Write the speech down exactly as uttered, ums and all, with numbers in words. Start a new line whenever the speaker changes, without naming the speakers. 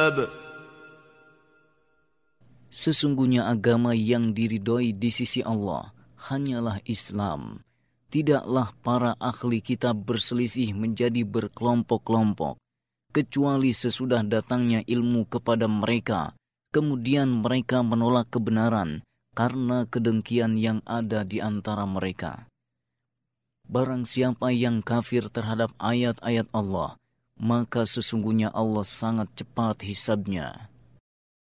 الكتاب.
Sesungguhnya agama yang diridhoi di sisi Allah hanyalah Islam. Tidaklah para ahli kitab berselisih menjadi berkelompok-kelompok, kecuali sesudah datangnya ilmu kepada mereka, kemudian mereka menolak kebenaran karena kedengkian yang ada di antara mereka. Barang siapa yang kafir terhadap ayat-ayat Allah, maka sesungguhnya Allah sangat cepat hisabnya.